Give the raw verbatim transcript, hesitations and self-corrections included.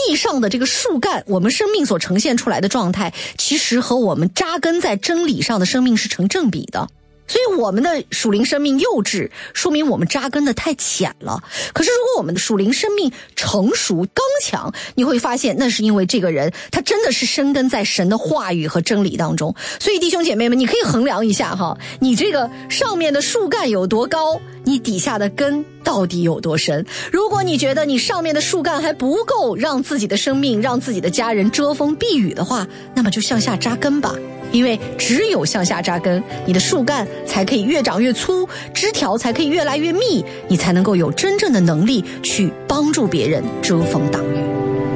义上的这个树干，我们生命所呈现出来的状态，其实和我们扎根在真理上的生命是成正比的。所以我们的属灵生命幼稚，说明我们扎根的太浅了。可是如果我们的属灵生命成熟刚强，你会发现那是因为这个人他真的是深根在神的话语和真理当中。所以弟兄姐妹们，你可以衡量一下哈，你这个上面的树干有多高，你底下的根到底有多深。如果你觉得你上面的树干还不够让自己的生命让自己的家人遮风避雨的话，那么就向下扎根吧。因为只有向下扎根，你的树干才可以越长越粗，枝条才可以越来越密，你才能够有真正的能力去帮助别人遮风挡雨。